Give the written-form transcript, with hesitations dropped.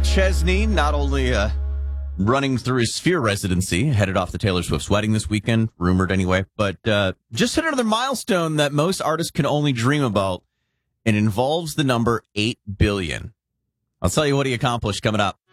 Chesney, not only running through his Sphere residency, headed off to Taylor Swift's wedding this weekend, rumored anyway, but just hit another milestone that most artists can only dream about, and involves the number 8 billion. I'll tell you what he accomplished coming up.